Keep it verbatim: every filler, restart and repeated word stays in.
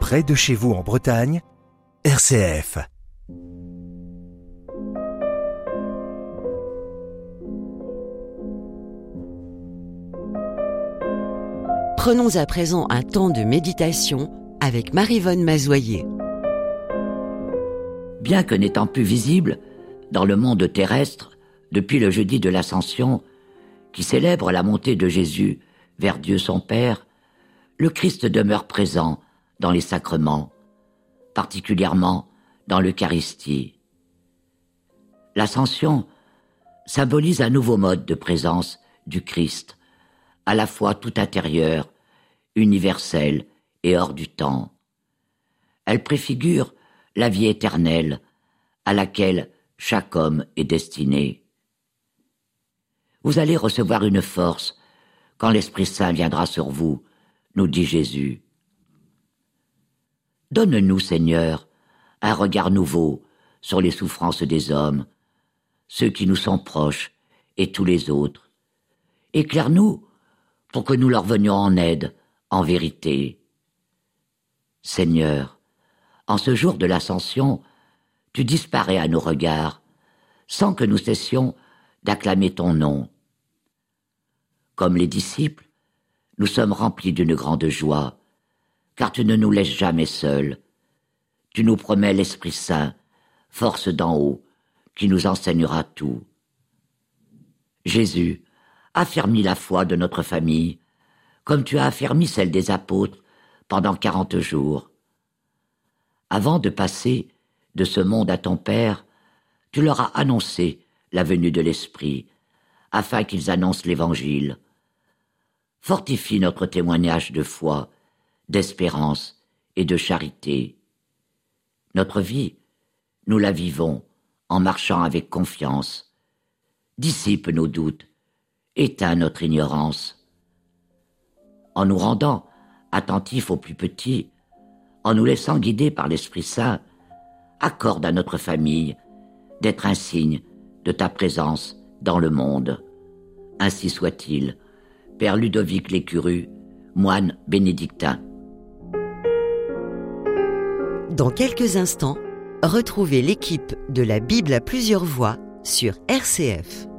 près de chez vous en Bretagne, R C F. Prenons à présent un temps de méditation avec Maryvonne Mazoyer. Bien que n'étant plus visible dans le monde terrestre depuis le jeudi de l'Ascension, qui célèbre la montée de Jésus vers Dieu son Père, le Christ demeure présent dans les sacrements, particulièrement dans l'Eucharistie. L'Ascension symbolise un nouveau mode de présence du Christ, à la fois tout intérieur, universel et hors du temps. Elle préfigure la vie éternelle à laquelle chaque homme est destiné. Vous allez recevoir une force quand l'Esprit Saint viendra sur vous, nous dit Jésus. Donne-nous, Seigneur, un regard nouveau sur les souffrances des hommes, ceux qui nous sont proches et tous les autres. Éclaire-nous pour que nous leur venions en aide, en vérité. Seigneur, en ce jour de l'Ascension, tu disparais à nos regards, sans que nous cessions d'acclamer ton nom. Comme les disciples, nous sommes remplis d'une grande joie, car tu ne nous laisses jamais seuls. Tu nous promets l'Esprit Saint, force d'en haut, qui nous enseignera tout. Jésus, affermis la foi de notre famille, comme tu as affermi celle des apôtres pendant quarante jours. Avant de passer de ce monde à ton Père, tu leur as annoncé la venue de l'Esprit, afin qu'ils annoncent l'Évangile. Fortifie notre témoignage de foi, d'espérance et de charité. Notre vie, nous la vivons en marchant avec confiance. Dissipe nos doutes, éteins notre ignorance. En nous rendant attentifs aux plus petits, en nous laissant guider par l'Esprit Saint, accorde à notre famille d'être un signe de ta présence dans le monde. Ainsi soit-il. Père Ludovic Lécuru, moine bénédictin. Dans quelques instants, retrouvez l'équipe de la Bible à plusieurs voix sur R C F.